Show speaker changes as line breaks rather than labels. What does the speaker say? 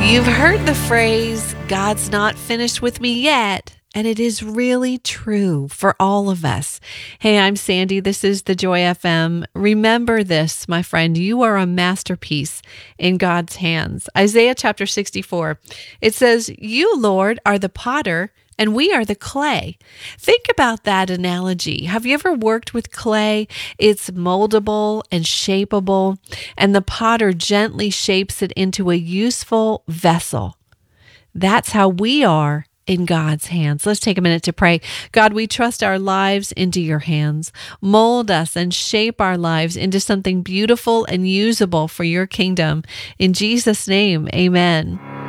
You've heard the phrase, God's not finished with me yet. And it is really true for all of us. Hey, I'm Sandy. This is the Joy FM. Remember this, my friend. You are a masterpiece in God's hands. Isaiah chapter 64. It says, You, Lord, are the potter, and we are the clay. Think about that analogy. Have you ever worked with clay? It's moldable and shapeable, and the potter gently shapes it into a useful vessel. That's how we are in God's hands. Let's take a minute to pray. God, we trust our lives into your hands. Mold us and shape our lives into something beautiful and usable for your kingdom. In Jesus' name, amen.